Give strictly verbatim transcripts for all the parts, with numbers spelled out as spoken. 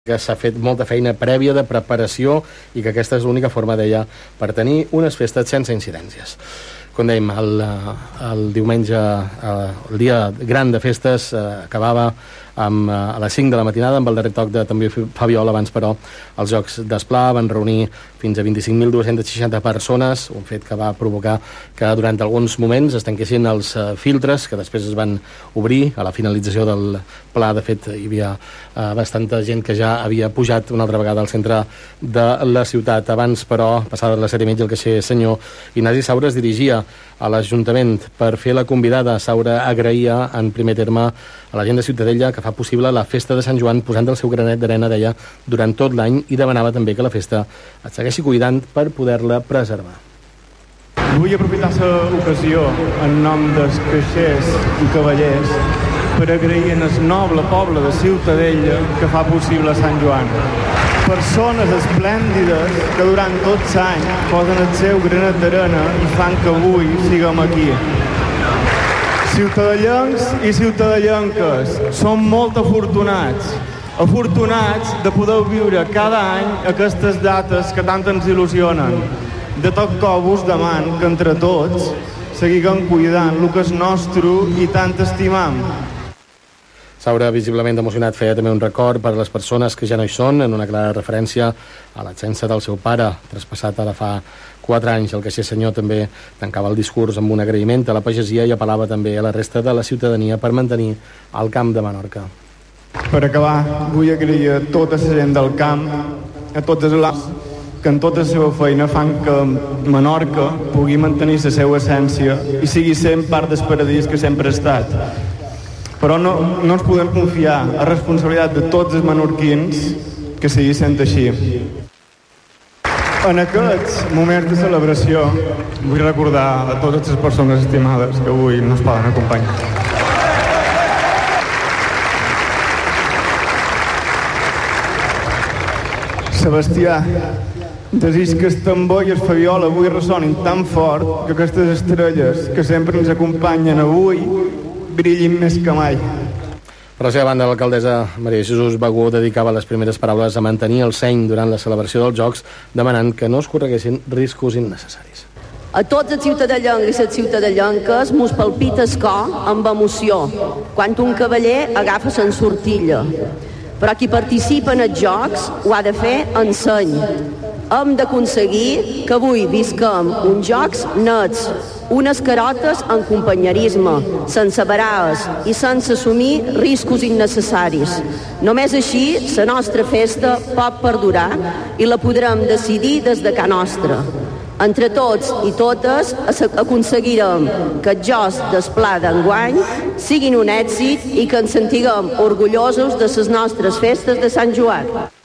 que s'ha fet molta feina prèvia de preparació i que aquesta és l'única forma, deia, per tenir unes festes sense incidències. Com dèiem, el, el diumenge, el dia gran de festes, acabava amb, a les cinc de la matinada amb el darrer toc de també Fabiola. Abans, però, els Jocs d'Esplà van reunir fins a vint-i-cinc mil dos-cents seixanta persones, un fet que va provocar que durant alguns moments es tanquessin els filtres, que després es van obrir a la finalització del pla. De fet, hi havia eh, bastanta gent que ja havia pujat una altra vegada al centre de la ciutat. Abans, però, passada la sèrie mitja, el caixer senyor Ignasi Saura es dirigia a l'Ajuntament per fer la convidada. Saura agraïa en primer terme a la gent de Ciutadella que fa possible la festa de Sant Joan, posant el seu granet d'arena, deia, durant tot l'any, i demanava també que la festa es segueixi cuidant per poder-la preservar. Vull aprofitar l'ocasió en nom dels caixers i cavallers per agrair en el noble poble de Ciutadella que fa possible Sant Joan. Persones esplèndides que durant tots l'any posen el seu granet d'arena i fan que avui siguem aquí. Ciutadellencs i ciutadellenques, som molt afortunats, afortunats de poder viure cada any aquestes dates que tant ens il·lusionen. De tot cor vos deman que entre tots seguiguem cuidant el que és nostre i tant estimam. Saura, visiblement emocionat, feia també un record per a les persones que ja no hi són, en una clara referència a l'absència del seu pare, traspassat ara fa quatre anys. El caixer senyor també tancava el discurs amb un agraïment a la pagesia i apel·lava també a la resta de la ciutadania per mantenir el Camp de Menorca. Per acabar, vull agrair a tota la gent del camp, a totes les que en tota la seva feina fan que Menorca pugui mantenir la seva essència i sigui sempre part del paradís que sempre ha estat. Però no, no ens podem confiar a responsabilitat de tots els menorquins que sigui sent així. En aquests moments de celebració vull recordar a totes les persones estimades que avui no es poden acompanyar. Sebastià, desig que el tambor i el Fabiola avui ressonin tan fort que aquestes estrelles que sempre ens acompanyen avui brillin més que mai. Per la seva banda, l'alcaldessa Maria Jesús Bagó dedicava les primeres paraules a mantenir el seny durant la celebració dels Jocs, demanant que no es correguessin riscos innecessaris. A tots els ciutadellencs i les ciutadellenques mos palpita el cor amb emoció quan un cavaller agafa l'ensortilla. Però qui participa en els Jocs ho ha de fer en seny. Hem d'aconseguir que avui visquem uns Jocs nets, unes carotes en companyerisme, sense baraes i sense assumir riscos innecessaris. Només així la nostra festa pot perdurar i la podrem decidir des de ca nostra. Entre tots i totes aconseguirem que els Jocs d'Esplà d'enguany siguin un èxit i que ens sentiguem orgullosos de les nostres festes de Sant Joan.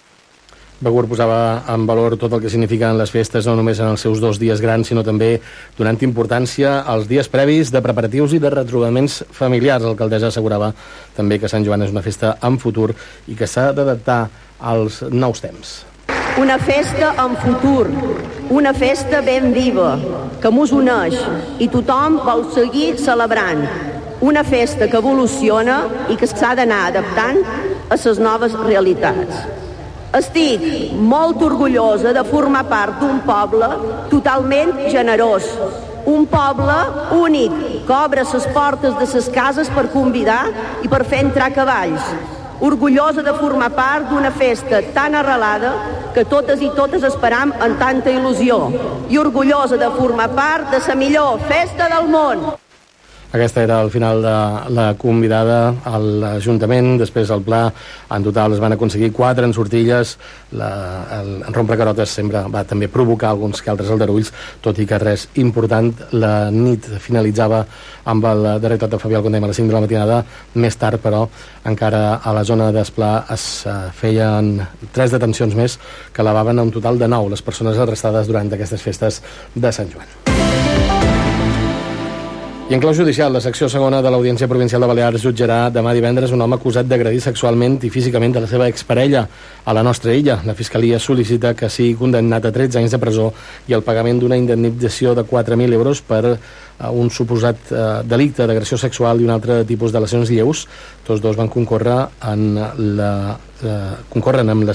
Begur posava en valor tot el que signifiquen les festes, no només en els seus dos dies grans, sinó també donant importància als dies previs de preparatius i de retrobaments familiars. L'alcaldessa assegurava també que Sant Joan és una festa en futur i que s'ha d'adaptar als nous temps. Una festa en futur, una festa ben viva, que mos uneix i tothom vol seguir celebrant. Una festa que evoluciona i que s'ha d'anar adaptant a les noves realitats. Estic molt orgullosa de formar part d'un poble totalment generós, un poble únic que obre les portes de les cases per convidar i per fer entrar cavalls. Orgullosa de formar part d'una festa tan arrelada que totes i totes esperam amb tanta il·lusió i orgullosa de formar part de la millor festa del món. Aquesta era el final de la convidada a l'Ajuntament. Després el pla, en total es van aconseguir quatre ensortilles. La, el rompre carotes sempre va també provocar alguns que altres aldarulls, tot i que res important. La nit finalitzava amb el darrer toc de Fabiol, com dèiem, a les cinc de la matinada. Més tard, però, encara a la zona d'Esplà es feien tres detencions més que elevaven a un total de nou les persones arrestades durant aquestes festes de Sant Joan. I en clau judicial, la secció segona de l'Audiència Provincial de Balears jutjarà demà divendres un home acusat d'agredir sexualment i físicament a la seva exparella a la nostra illa. La Fiscalia sol·licita que sigui condemnat a tretze anys de presó i el pagament d'una indemnització de quatre mil euros per un suposat eh, delicte d'agressió sexual i un altre tipus de lesions lleus. Tots dos van concórrer en la, eh, concorren amb la